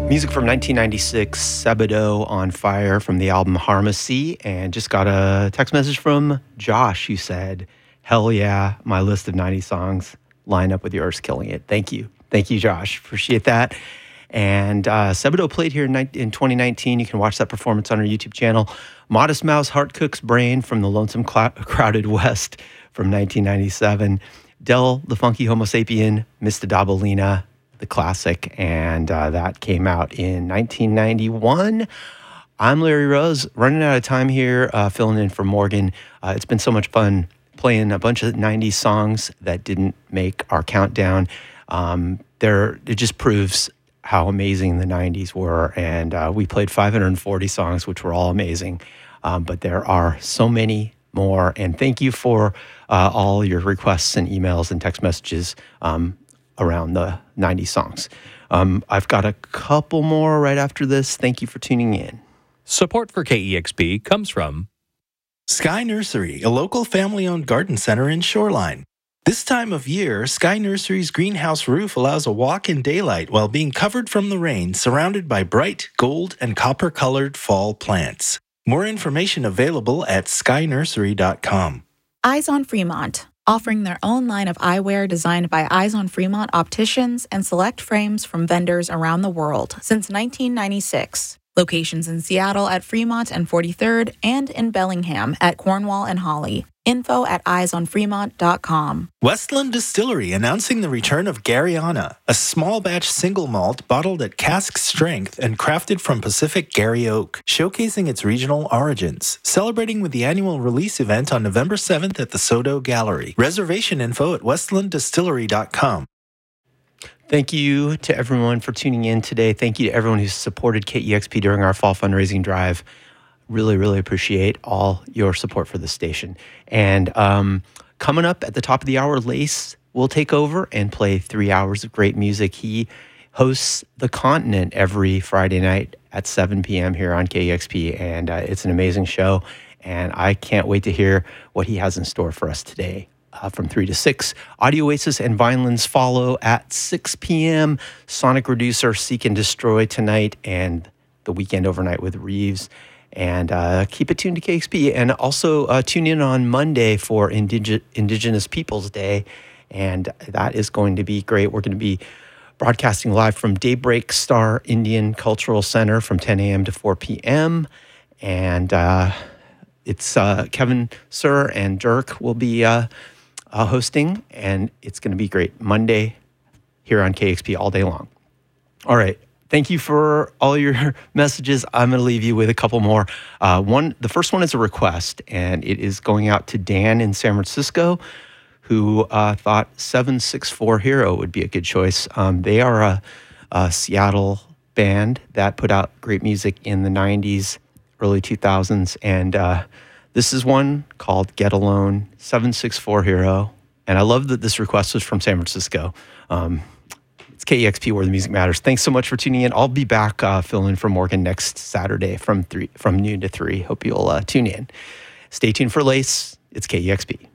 Music from 1996, Sebadoh, On Fire, from the album Harmacy. And just got a text message from Josh who said, hell yeah, my list of 90 songs line up with yours, killing it. Thank you. Thank you, Josh. Appreciate that. And Sebadoh played here in 2019. You can watch that performance on our YouTube channel. Modest Mouse, Heart Cook's Brain, from the Lonesome Crowded West, from 1997. Del, the Funky Homo Sapien, Mr. Dabalina, the classic, and that came out in 1991. I'm Larry Rose, running out of time here, filling in for Morgan. It's been so much fun playing a bunch of 90s songs that didn't make our countdown. It just proves how amazing the 90s were, and we played 540 songs, which were all amazing, but there are so many more, and thank you for all your requests and emails and text messages around the 90 songs. I've got a couple more right after this. Thank you for tuning in. Support for KEXP comes from Sky Nursery, a local family-owned garden center in Shoreline. This time of year, Sky Nursery's greenhouse roof allows a walk in daylight while being covered from the rain, surrounded by bright gold and copper-colored fall plants. More information available at skynursery.com. Eyes on Fremont, offering their own line of eyewear designed by Eyes on Fremont opticians and select frames from vendors around the world since 1996. Locations in Seattle at Fremont and 43rd and in Bellingham at Cornwall and Holly. Info at eyesonfremont.com. Westland Distillery announcing the return of Garyana, a small batch single malt bottled at cask strength and crafted from Pacific Gary oak, showcasing its regional origins. Celebrating with the annual release event on November 7th at the Soto Gallery. Reservation info at westlanddistillery.com. Thank you to everyone for tuning in today. Thank you to everyone who's supported KEXP during our fall fundraising drive. Really, really appreciate all your support for the station. And coming up at the top of the hour, Lace will take over and play 3 hours of great music. He hosts The Continent every Friday night at 7 p.m. here on KEXP, and it's an amazing show. And I can't wait to hear what he has in store for us today. From 3 to 6. Audio Oasis and Vinelands follow at 6 p.m. Sonic Reducer, Seek and Destroy tonight, and The Weekend Overnight with Reeves. And keep it tuned to KXP. And also tune in on Monday for Indigenous Peoples Day. And that is going to be great. We're going to be broadcasting live from Daybreak Star Indian Cultural Center from 10 a.m. to 4 p.m. And it's Kevin Sir and Dirk will be hosting, and it's going to be great. Monday here on KXP all day long. All right. Thank you for all your messages. I'm going to leave you with a couple more. The first one is a request, and it is going out to Dan in San Francisco, who thought 764 Hero would be a good choice. They are a Seattle band that put out great music in the 90s, early 2000s, and this is one called Get Alone, 764 Hero. And I love that this request was from San Francisco. It's KEXP, where the music matters. Thanks so much for tuning in. I'll be back filling in for Morgan next Saturday from noon to 3. Hope you'll tune in. Stay tuned for Lace. It's KEXP.